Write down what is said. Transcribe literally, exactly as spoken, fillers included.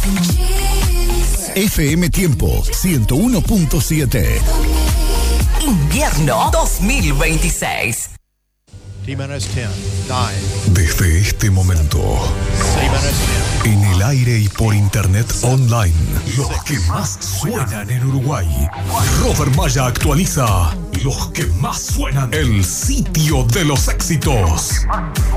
F M Tiempo ciento uno punto siete. Invierno dos mil veintiséis. Desde este momento, en el aire y por internet online, los que más suenan en Uruguay. Robert Maya actualiza los que más suenan. El sitio de los éxitos.